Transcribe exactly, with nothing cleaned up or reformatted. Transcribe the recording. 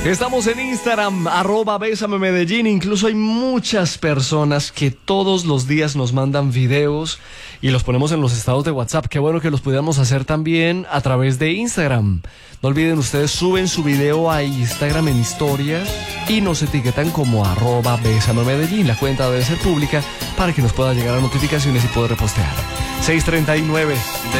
Estamos en Instagram, arroba Bésame Medellín. Incluso hay muchas personas que todos los días nos mandan videos y los ponemos en los estados de WhatsApp. Qué bueno que los pudiéramos hacer también a través de Instagram. No olviden, ustedes suben su video a Instagram en historias y nos etiquetan como arroba Bésame Medellín. La cuenta debe ser pública para que nos pueda llegar a notificaciones y poder repostear. seis treinta y nueve